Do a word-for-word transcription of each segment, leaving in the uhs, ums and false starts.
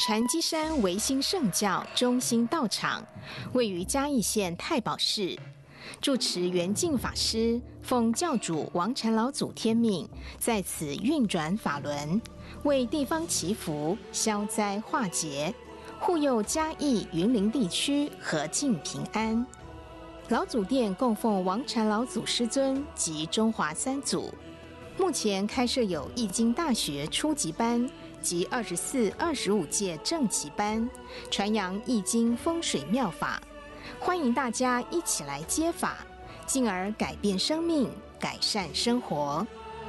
禅机山维新圣教中心道场位于嘉义县太保市，住持圆净法师奉教主王禅老祖天命，在此运转法轮，为地方祈福、消灾化劫，护佑嘉义、云林地区和静平安。老祖殿供奉王禅老祖师尊及中华三祖，目前开设有易经大学初级班及二十四、二十五届正级班，传扬易经风水妙法，欢迎大家一起来接法，进而改变生命，改善生活。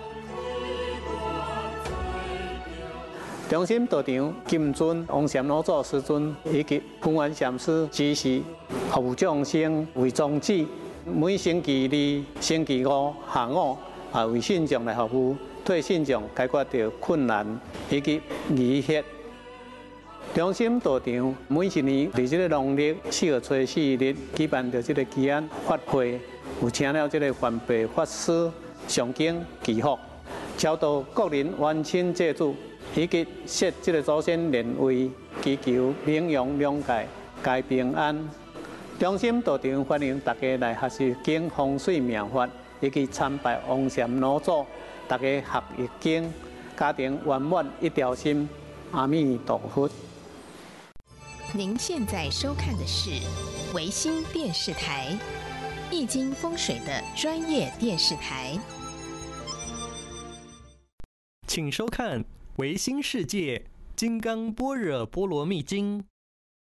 中心道场金尊王禅老祖师尊以及普元禅师指示，服务众生为宗旨。每星期二、星期五下午啊，为信众来服务，替信众解决掉困难以及疑惑。中心道场每一年伫这个农历四月初四日举办着这个祈安法会，有请了这个环备法师上经祈福，超度国人冤亲债主，以及设这个祖先灵位，祈求名扬两界，皆平安。中心道场欢迎大家来学习经风水妙法，以及参拜王禅老祖，大家学易经，家庭圆满一条心。阿弥陀佛。 您现在收看的是维新电视台，易经风水的专业电视台。 请收看维新世界金刚般若波罗蜜经。